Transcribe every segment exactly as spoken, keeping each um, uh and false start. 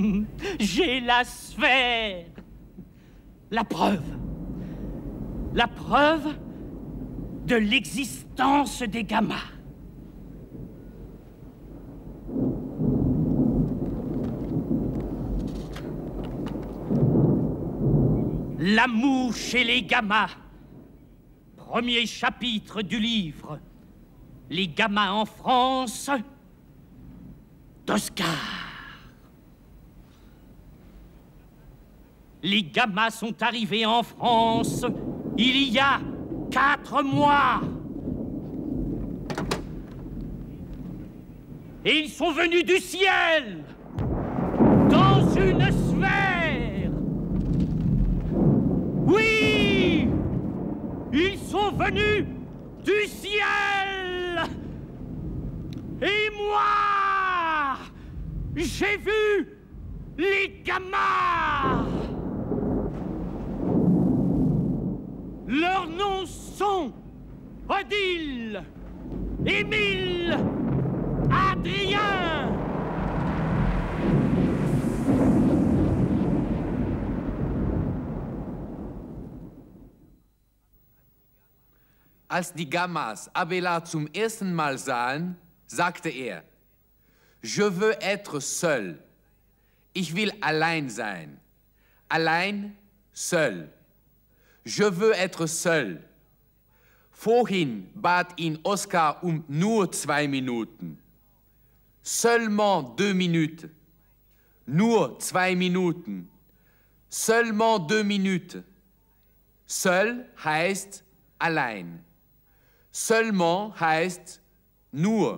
J'ai la sphère. La preuve. La preuve de l'existence des gammas. La mouche et les gammas. Premier chapitre du livre. Les gammas en France d'Oscar. Les gammas sont arrivés en France il y a quatre mois. Et ils sont venus du ciel, dans une sphère. Oui, ils sont venus du ciel. Et moi, j'ai vu les gammas. Leurs noms sont Odile, Émile, Adrien. Als die Gammas Abélard zum ersten Mal sahen, sagte er, Je veux être seul. Ich will allein sein. Allein, seul. Je veux être seul. Vorhin bat ihn Oskar um nur zwei Minuten. Seulement deux minutes. Nur zwei Minuten. Seulement deux minutes. Seul heißt allein. Seulement heißt nur.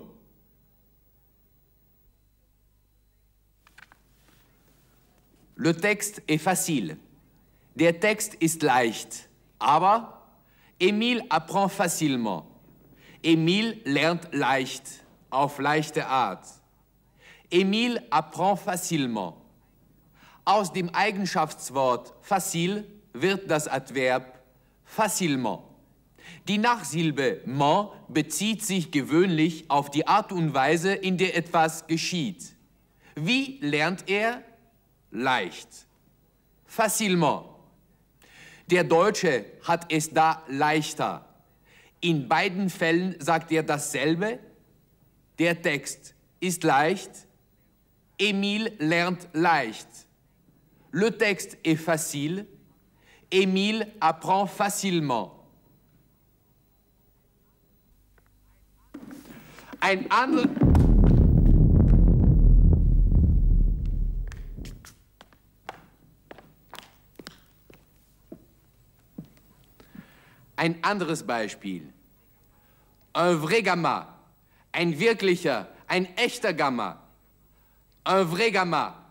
Le texte est facile. Der Text ist leicht, aber Émile apprend facilement. Émile lernt leicht, auf leichte Art. Émile apprend facilement. Aus dem Eigenschaftswort facile wird das Adverb facilement. Die Nachsilbe ment bezieht sich gewöhnlich auf die Art und Weise, in der etwas geschieht. Wie lernt er? Leicht. Facilement. Der Deutsche hat es da leichter. In beiden Fällen sagt er dasselbe. Der Text ist leicht. Émile lernt leicht. Le texte est facile. Émile apprend facilement. Ein anderer... Ein anderes Beispiel. Un vrai gamma. Ein wirklicher, ein echter Gamma. Un vrai gamma.